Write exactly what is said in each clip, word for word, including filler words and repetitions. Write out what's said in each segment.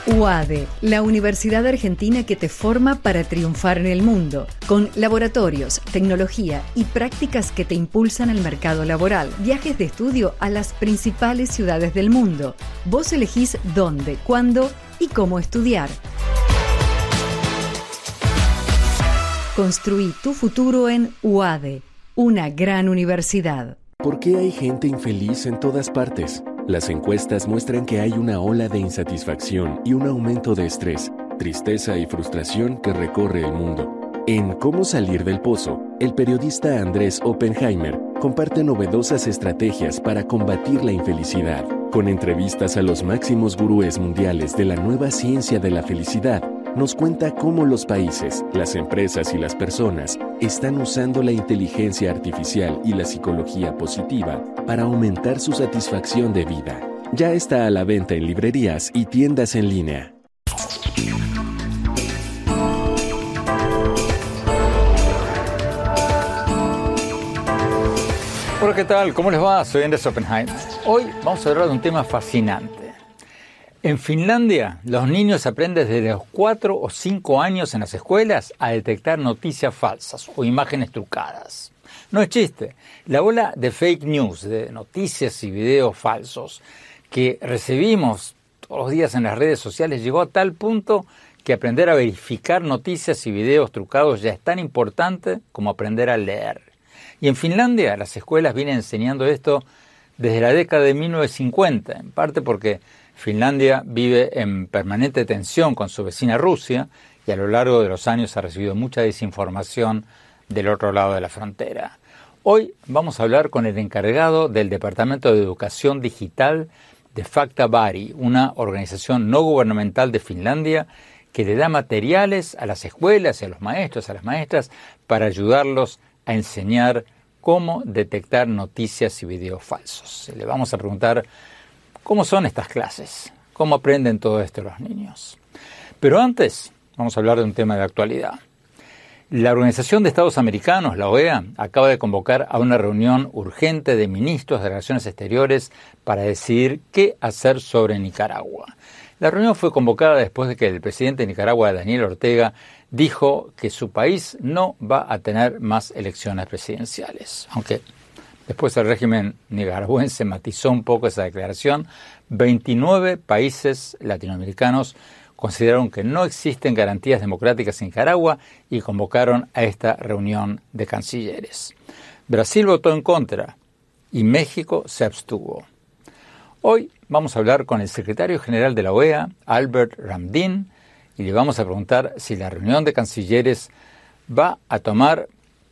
U A D E, la universidad argentina que te forma para triunfar en el mundo, con laboratorios, tecnología y prácticas que te impulsan al mercado laboral. Viajes de estudio a las principales ciudades del mundo. Vos elegís dónde, cuándo y cómo estudiar. Construí tu futuro en U A D E, una gran universidad. ¿Por qué hay gente infeliz en todas partes? Las encuestas muestran que hay una ola de insatisfacción y un aumento de estrés, tristeza y frustración que recorre el mundo. En Cómo salir del pozo, el periodista Andrés Oppenheimer comparte novedosas estrategias para combatir la infelicidad. Con entrevistas a los máximos gurúes mundiales de la nueva ciencia de la felicidad, nos cuenta cómo los países, las empresas y las personas están usando la inteligencia artificial y la psicología positiva para aumentar su satisfacción de vida. Ya está a la venta en librerías y tiendas en línea. Hola, ¿qué tal? ¿Cómo les va? Soy Andrés Oppenheimer. Hoy vamos a hablar de un tema fascinante. En Finlandia, los niños aprenden desde los cuatro o cinco años en las escuelas a detectar noticias falsas o imágenes trucadas. No es chiste. La ola de fake news, de noticias y videos falsos que recibimos todos los días en las redes sociales llegó a tal punto que aprender a verificar noticias y videos trucados ya es tan importante como aprender a leer. Y en Finlandia las escuelas vienen enseñando esto desde la década de mil novecientos cincuenta, en parte porque Finlandia vive en permanente tensión con su vecina Rusia y a lo largo de los años ha recibido mucha desinformación del otro lado de la frontera. Hoy vamos a hablar con el encargado del Departamento de Educación Digital de Faktavari, una organización no gubernamental de Finlandia que le da materiales a las escuelas y a los maestros, a las maestras, para ayudarlos a enseñar cómo detectar noticias y videos falsos. Le vamos a preguntar cómo son estas clases, cómo aprenden todo esto los niños. Pero antes, vamos a hablar de un tema de actualidad. La Organización de Estados Americanos, la O E A, acaba de convocar a una reunión urgente de ministros de Relaciones Exteriores para decidir qué hacer sobre Nicaragua. La reunión fue convocada después de que el presidente de Nicaragua, Daniel Ortega, dijo que su país no va a tener más elecciones presidenciales. Aunque después el régimen nicaragüense matizó un poco esa declaración, veintinueve países latinoamericanos consideraron que no existen garantías democráticas en Nicaragua y convocaron a esta reunión de cancilleres. Brasil votó en contra y México se abstuvo. Hoy vamos a hablar con el secretario general de la O E A, Albert Ramdin, y le vamos a preguntar si la reunión de cancilleres va a tomar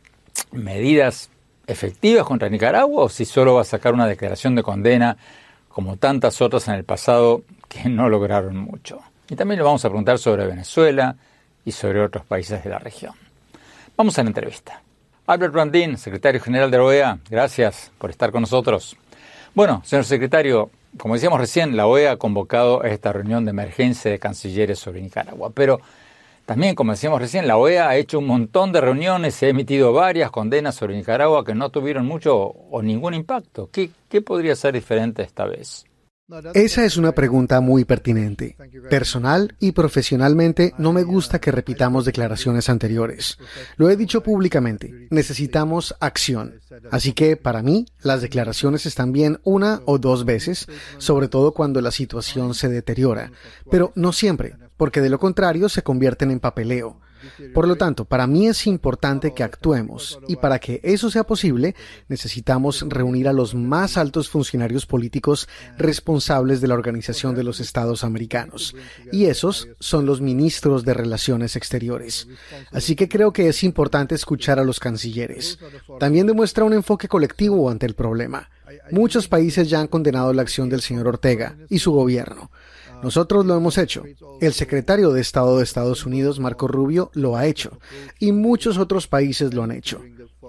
medidas efectivas contra Nicaragua o si solo va a sacar una declaración de condena como tantas otras en el pasado que no lograron mucho. Y también le vamos a preguntar sobre Venezuela y sobre otros países de la región. Vamos a la entrevista. Albert Ramdin, secretario general de la O E A, gracias por estar con nosotros. Bueno, señor secretario, como decíamos recién, la O E A ha convocado a esta reunión de emergencia de cancilleres sobre Nicaragua, pero también, como decíamos recién, la O E A ha hecho un montón de reuniones y ha emitido varias condenas sobre Nicaragua que no tuvieron mucho o ningún impacto. ¿Qué, qué podría ser diferente esta vez? Esa es una pregunta muy pertinente. Personal y profesionalmente no me gusta que repitamos declaraciones anteriores. Lo he dicho públicamente, necesitamos acción. Así que, para mí, las declaraciones están bien una o dos veces, sobre todo cuando la situación se deteriora, pero no siempre, porque de lo contrario se convierten en papeleo. Por lo tanto, para mí es importante que actuemos y para que eso sea posible necesitamos reunir a los más altos funcionarios políticos responsables de la Organización de los Estados Americanos y esos son los ministros de Relaciones Exteriores. Así que creo que es importante escuchar a los cancilleres. También demuestra un enfoque colectivo ante el problema. Muchos países ya han condenado la acción del señor Ortega y su gobierno. Nosotros lo hemos hecho. El secretario de Estado de Estados Unidos, Marco Rubio, lo ha hecho. Y muchos otros países lo han hecho.